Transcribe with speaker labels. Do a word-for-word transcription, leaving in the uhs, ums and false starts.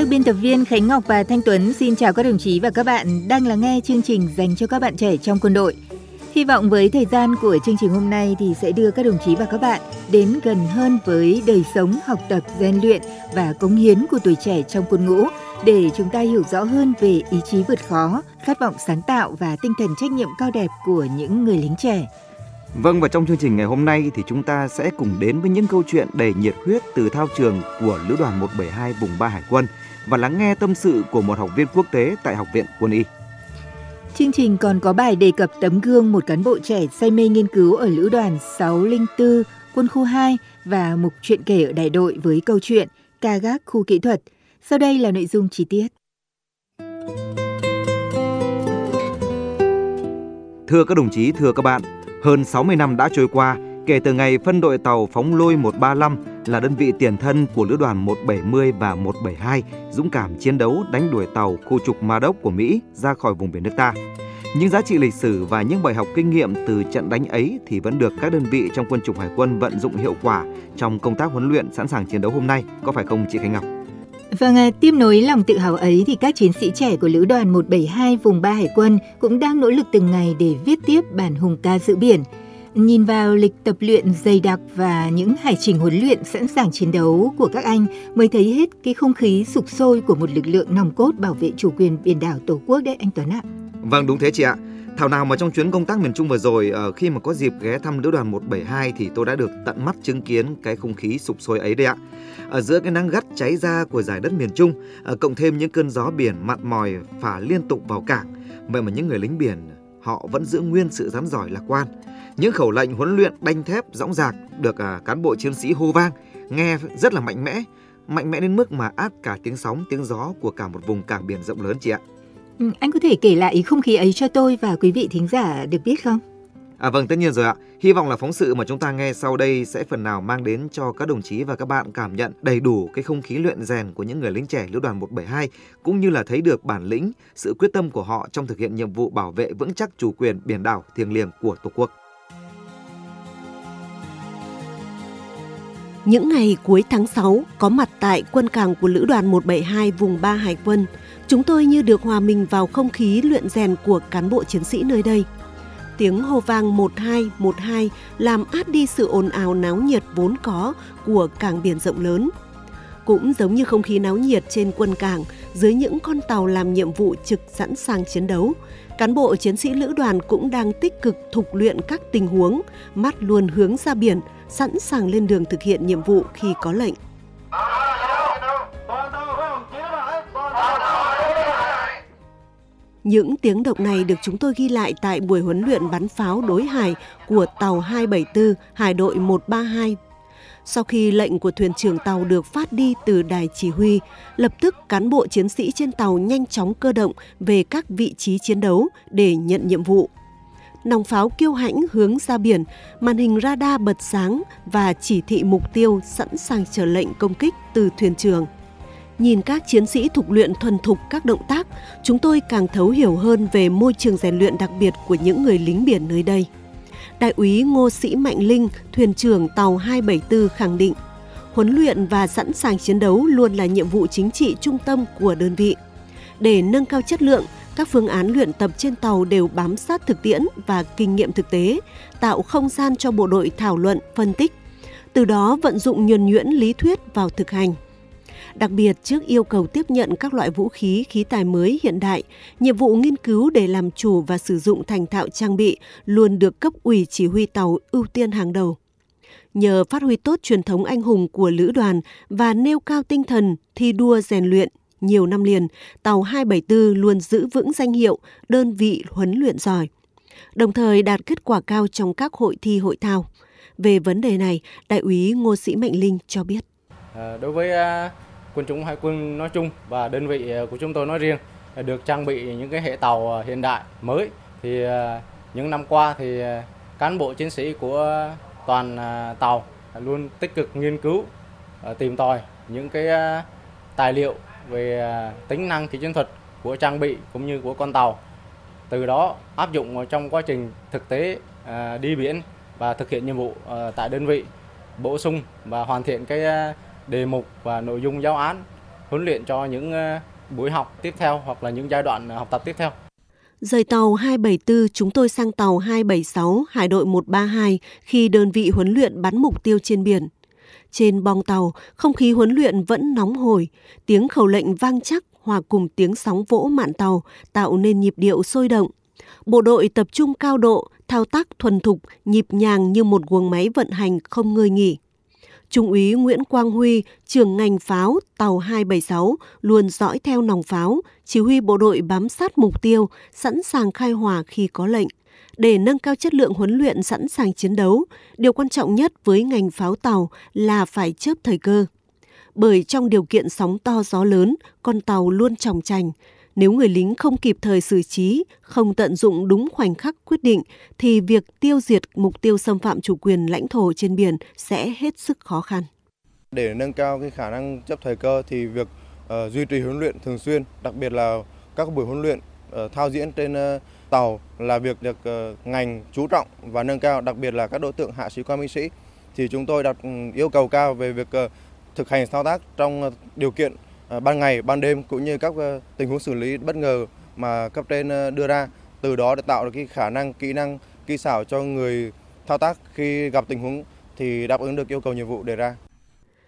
Speaker 1: Đức biên tập viên Khánh Ngọc và Thanh Tuấn xin chào các đồng chí và các bạn đang lắng nghe chương trình dành cho các bạn trẻ trong quân đội. Hy vọng với thời gian của chương trình hôm nay thì sẽ đưa các đồng chí và các bạn đến gần hơn với đời sống, học tập, rèn luyện và cống hiến của tuổi trẻ trong quân ngũ để chúng ta hiểu rõ hơn về ý chí vượt khó, khát vọng sáng tạo và tinh thần trách nhiệm cao đẹp của những người lính trẻ.
Speaker 2: Vâng, và trong chương trình ngày hôm nay thì chúng ta sẽ cùng đến với những câu chuyện đầy nhiệt huyết từ thao trường của Lữ đoàn một bảy hai vùng ba Hải quân và lắng nghe tâm sự của một học viên quốc tế tại Học viện Quân y.
Speaker 1: Chương trình còn có bài đề cập tấm gương một cán bộ trẻ say mê nghiên cứu ở Lữ đoàn sáu không bốn, Quân khu hai và mục chuyện kể ở đại đội với câu chuyện Ca gác khu kỹ thuật. Sau đây là nội dung chi tiết.
Speaker 2: Thưa các đồng chí, thưa các bạn, hơn sáu mươi năm đã trôi qua kể từ ngày phân đội tàu Phóng Lôi một ba năm là đơn vị tiền thân của Lữ đoàn một bảy không và một bảy hai dũng cảm chiến đấu đánh đuổi tàu khu trục Ma Đốc của Mỹ ra khỏi vùng biển nước ta. Những giá trị lịch sử và những bài học kinh nghiệm từ trận đánh ấy thì vẫn được các đơn vị trong quân chủng Hải quân vận dụng hiệu quả trong công tác huấn luyện sẵn sàng chiến đấu hôm nay, có phải không chị Khánh Ngọc?
Speaker 1: Vâng, tiếp nối lòng tự hào ấy thì các chiến sĩ trẻ của Lữ đoàn một bảy hai vùng ba Hải quân cũng đang nỗ lực từng ngày để viết tiếp bản hùng ca giữ biển. Nhìn vào lịch tập luyện dày đặc và những hải trình huấn luyện sẵn sàng chiến đấu của các anh mới thấy hết cái không khí sục sôi của một lực lượng nòng cốt bảo vệ chủ quyền biển đảo Tổ quốc đấy anh Tuấn ạ.
Speaker 2: Vâng, đúng thế chị ạ. Thảo nào mà trong chuyến công tác miền Trung vừa rồi, khi mà có dịp ghé thăm Lữ đoàn một bảy hai thì tôi đã được tận mắt chứng kiến cái không khí sục sôi ấy đấy ạ. Ở giữa cái nắng gắt cháy ra của dải đất miền Trung, cộng thêm những cơn gió biển mặn mòi phả liên tục vào cảng, vậy mà những người lính biển họ vẫn giữ nguyên sự rắn rỏi lạc quan. Những khẩu lệnh huấn luyện đanh thép dõng dạc được à, cán bộ chiến sĩ hô vang, nghe rất là mạnh mẽ, mạnh mẽ đến mức mà át cả tiếng sóng, tiếng gió của cả một vùng cảng biển rộng lớn chị ạ.
Speaker 1: Ừ, anh có thể kể lại không khí ấy cho tôi và quý vị thính giả được biết không?
Speaker 2: À vâng, tất nhiên rồi ạ. Hy vọng là phóng sự mà chúng ta nghe sau đây sẽ phần nào mang đến cho các đồng chí và các bạn cảm nhận đầy đủ cái không khí luyện rèn của những người lính trẻ Lữ đoàn một bảy hai, cũng như là thấy được bản lĩnh, sự quyết tâm của họ trong thực hiện nhiệm vụ bảo vệ vững chắc chủ quyền biển đảo thiêng liêng của Tổ quốc.
Speaker 3: Những ngày cuối tháng sáu, có mặt tại quân cảng của Lữ đoàn một bảy hai vùng ba Hải quân, chúng tôi như được hòa mình vào không khí luyện rèn của cán bộ chiến sĩ nơi đây. Tiếng hô vang một hai một hai làm át đi sự ồn ào náo nhiệt vốn có của cảng biển rộng lớn. Cũng giống như không khí náo nhiệt trên quân cảng, dưới những con tàu làm nhiệm vụ trực sẵn sàng chiến đấu, cán bộ chiến sĩ lữ đoàn cũng đang tích cực thục luyện các tình huống, mắt luôn hướng ra biển, sẵn sàng lên đường thực hiện nhiệm vụ khi có lệnh. Những tiếng động này được chúng tôi ghi lại tại buổi huấn luyện bắn pháo đối hải của tàu hai bảy bốn Hải đội một ba hai. Sau khi lệnh của thuyền trưởng tàu được phát đi từ đài chỉ huy, lập tức cán bộ chiến sĩ trên tàu nhanh chóng cơ động về các vị trí chiến đấu để nhận nhiệm vụ. Nòng pháo kiêu hãnh hướng ra biển, màn hình radar bật sáng và chỉ thị mục tiêu sẵn sàng chờ lệnh công kích từ thuyền trưởng. Nhìn các chiến sĩ thục luyện thuần thục các động tác, chúng tôi càng thấu hiểu hơn về môi trường rèn luyện đặc biệt của những người lính biển nơi đây. Đại úy Ngô Sĩ Mạnh Linh, thuyền trưởng tàu hai bảy bốn khẳng định, huấn luyện và sẵn sàng chiến đấu luôn là nhiệm vụ chính trị trung tâm của đơn vị. Để nâng cao chất lượng, các phương án luyện tập trên tàu đều bám sát thực tiễn và kinh nghiệm thực tế, tạo không gian cho bộ đội thảo luận, phân tích, từ đó vận dụng nhuần nhuyễn lý thuyết vào thực hành. Đặc biệt, trước yêu cầu tiếp nhận các loại vũ khí, khí tài mới hiện đại, nhiệm vụ nghiên cứu để làm chủ và sử dụng thành thạo trang bị luôn được cấp ủy chỉ huy tàu ưu tiên hàng đầu. Nhờ phát huy tốt truyền thống anh hùng của lữ đoàn và nêu cao tinh thần thi đua rèn luyện, nhiều năm liền, tàu hai bảy bốn luôn giữ vững danh hiệu đơn vị huấn luyện giỏi, đồng thời đạt kết quả cao trong các hội thi hội thao. Về vấn đề này, Đại úy Ngô Sĩ Mạnh Linh cho biết.
Speaker 4: À, đối với uh... quân chủng hải quân nói chung và đơn vị của chúng tôi nói riêng được trang bị những cái hệ tàu hiện đại mới, thì những năm qua thì cán bộ chiến sĩ của toàn tàu luôn tích cực nghiên cứu, tìm tòi những cái tài liệu về tính năng kỹ chiến thuật của trang bị cũng như của con tàu, từ đó áp dụng trong quá trình thực tế đi biển và thực hiện nhiệm vụ tại đơn vị, bổ sung và hoàn thiện cái đề mục và nội dung giáo án huấn luyện cho những buổi học tiếp theo hoặc là những giai đoạn học tập tiếp theo.
Speaker 3: Rời tàu hai bảy tư, chúng tôi sang tàu hai bảy sáu, Hải đội một ba hai khi đơn vị huấn luyện bắn mục tiêu trên biển. Trên bong tàu, không khí huấn luyện vẫn nóng hổi, tiếng khẩu lệnh vang chắc hòa cùng tiếng sóng vỗ mạn tàu tạo nên nhịp điệu sôi động. Bộ đội tập trung cao độ, thao tác thuần thục, nhịp nhàng như một guồng máy vận hành không ngơi nghỉ. Trung úy Nguyễn Quang Huy, trưởng ngành pháo tàu hai bảy sáu, luôn dõi theo nòng pháo, chỉ huy bộ đội bám sát mục tiêu, sẵn sàng khai hỏa khi có lệnh. Để nâng cao chất lượng huấn luyện sẵn sàng chiến đấu, điều quan trọng nhất với ngành pháo tàu là phải chớp thời cơ. Bởi trong điều kiện sóng to gió lớn, con tàu luôn chòng chành. Nếu người lính không kịp thời xử trí, không tận dụng đúng khoảnh khắc quyết định, thì việc tiêu diệt mục tiêu xâm phạm chủ quyền lãnh thổ trên biển sẽ hết sức khó khăn.
Speaker 5: Để nâng cao cái khả năng chấp thời cơ thì việc uh, duy trì huấn luyện thường xuyên, đặc biệt là các buổi huấn luyện uh, thao diễn trên uh, tàu là việc được uh, ngành chú trọng và nâng cao, đặc biệt là các đối tượng hạ sĩ quan binh sĩ. Thì chúng tôi đặt yêu cầu cao về việc uh, thực hành thao tác trong uh, điều kiện uh, ban ngày, ban đêm cũng như các uh, tình huống xử lý bất ngờ mà cấp trên uh, đưa ra. Từ đó để tạo được cái khả năng, kỹ năng, kỹ xảo cho người thao tác khi gặp tình huống thì đáp ứng được yêu cầu nhiệm vụ đề ra.